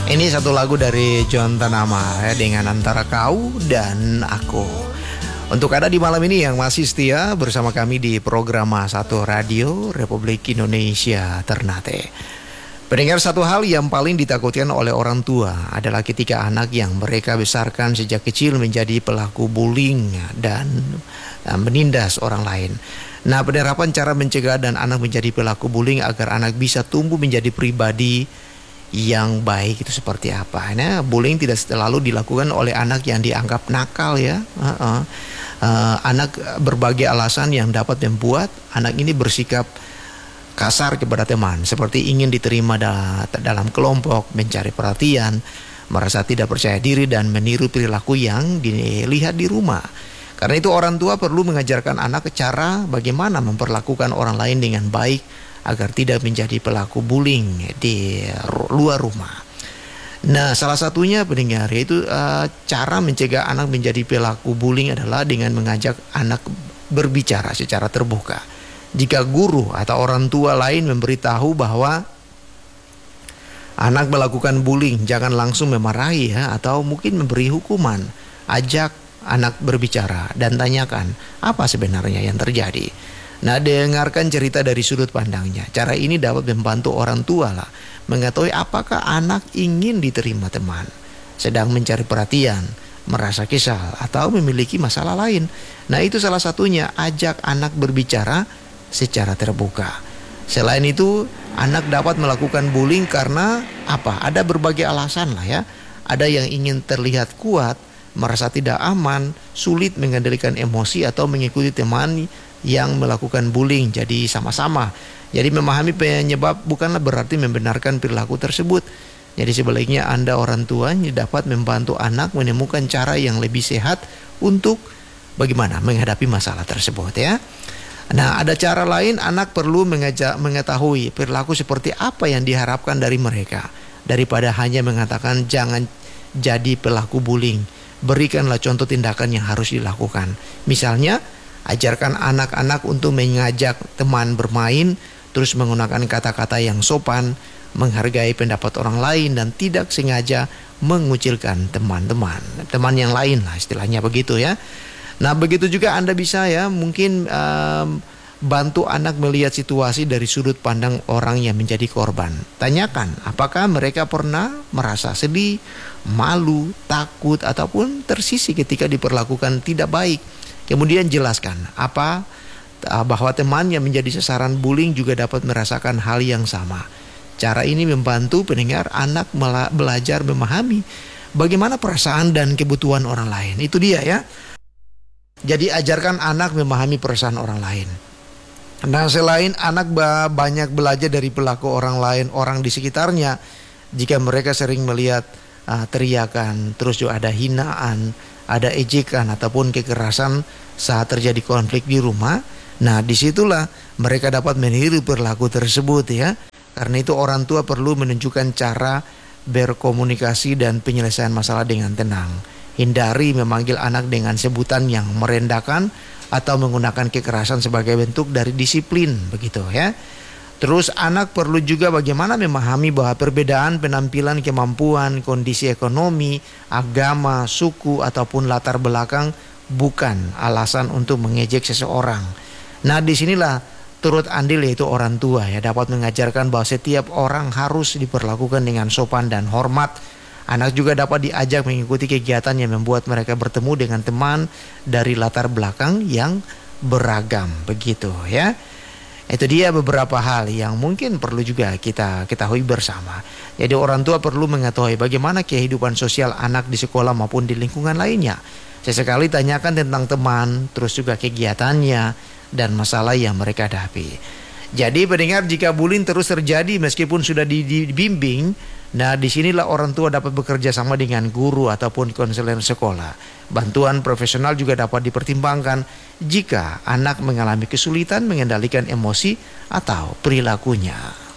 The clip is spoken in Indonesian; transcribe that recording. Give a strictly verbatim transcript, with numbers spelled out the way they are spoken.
Ini satu lagu dari John Tanama ya, dengan Antara Kau dan Aku. Untuk Anda di malam ini yang masih setia bersama kami di program satu Radio Republik Indonesia Ternate. Pendengar, satu hal yang paling ditakutkan oleh orang tua adalah ketika anak yang mereka besarkan sejak kecil menjadi pelaku bullying dan menindas orang lain. Nah, penerapan cara mencegah dan anak menjadi pelaku bullying agar anak bisa tumbuh menjadi pribadi yang baik itu seperti apa? Nah, bullying tidak selalu dilakukan oleh anak yang dianggap nakal ya. Uh-uh. Uh, anak berbagai alasan yang dapat membuat anak ini bersikap kasar kepada teman, seperti ingin diterima da- dalam kelompok, mencari perhatian, merasa tidak percaya diri dan meniru perilaku yang dilihat di rumah. Karena itu orang tua perlu mengajarkan anak cara bagaimana memperlakukan orang lain dengan baik agar tidak menjadi pelaku bullying di luar rumah. Nah, salah satunya pendengar yaitu uh, cara mencegah anak menjadi pelaku bullying adalah dengan mengajak anak berbicara secara terbuka. Jika guru atau orang tua lain memberitahu bahwa anak melakukan bullying, jangan langsung memarahi ya, atau mungkin memberi hukuman. Ajak anak berbicara dan tanyakan apa sebenarnya yang terjadi. Nah, dengarkan cerita dari sudut pandangnya. Cara ini dapat membantu orang tua lah mengetahui apakah anak ingin diterima teman, sedang mencari perhatian, merasa kesal, atau memiliki masalah lain. Nah, itu salah satunya, ajak anak berbicara secara terbuka. Selain itu, anak dapat melakukan bullying karena apa? Ada berbagai alasan lah ya. Ada yang ingin terlihat kuat, merasa tidak aman, sulit mengendalikan emosi atau mengikuti teman yang melakukan bullying. Jadi sama-sama. Jadi memahami penyebab bukanlah berarti membenarkan perilaku tersebut. Jadi sebaliknya Anda orang tua dapat membantu anak menemukan cara yang lebih sehat untuk bagaimana menghadapi masalah tersebut ya. Nah, ada cara lain. Anak perlu mengajak, mengetahui perilaku seperti apa yang diharapkan dari mereka, daripada hanya mengatakan jangan jadi pelaku bullying. Berikanlah contoh tindakan yang harus dilakukan. Misalnya, ajarkan anak-anak untuk mengajak teman bermain, terus menggunakan kata-kata yang sopan, menghargai pendapat orang lain, dan tidak sengaja mengucilkan teman-teman, teman yang lain lah istilahnya begitu ya. Nah, begitu juga Anda bisa ya mungkin um, bantu anak melihat situasi dari sudut pandang orang yang menjadi korban. Tanyakan apakah mereka pernah merasa sedih, malu, takut, ataupun tersisih ketika diperlakukan tidak baik. Kemudian jelaskan apa bahwa teman yang menjadi sasaran bullying juga dapat merasakan hal yang sama. Cara ini membantu pendengar anak belajar memahami bagaimana perasaan dan kebutuhan orang lain. Itu dia ya. Jadi ajarkan anak memahami perasaan orang lain. Nah, selain anak banyak belajar dari perilaku orang lain, orang di sekitarnya, jika mereka sering melihat uh, teriakan, terus juga ada hinaan, ada ejekan ataupun kekerasan saat terjadi konflik di rumah, nah disitulah mereka dapat meniru perilaku tersebut ya. Karena itu orang tua perlu menunjukkan cara berkomunikasi dan penyelesaian masalah dengan tenang. Hindari memanggil anak dengan sebutan yang merendahkan atau menggunakan kekerasan sebagai bentuk dari disiplin begitu ya. Terus anak perlu juga bagaimana memahami bahwa perbedaan penampilan, kemampuan, kondisi ekonomi, agama, suku ataupun latar belakang bukan alasan untuk mengejek seseorang. Nah, disinilah turut andil yaitu orang tua ya, dapat mengajarkan bahwa setiap orang harus diperlakukan dengan sopan dan hormat. Anak juga dapat diajak mengikuti kegiatan yang membuat mereka bertemu dengan teman dari latar belakang yang beragam begitu ya. Itu dia beberapa hal yang mungkin perlu juga kita ketahui bersama. Jadi orang tua perlu mengetahui bagaimana kehidupan sosial anak di sekolah maupun di lingkungan lainnya. Sesekali tanyakan tentang teman, terus juga kegiatannya dan masalah yang mereka hadapi. Jadi pendengar, jika bullying terus terjadi meskipun sudah dibimbing, nah disinilah orang tua dapat bekerja sama dengan guru ataupun konselor sekolah. Bantuan profesional juga dapat dipertimbangkan jika anak mengalami kesulitan mengendalikan emosi atau perilakunya.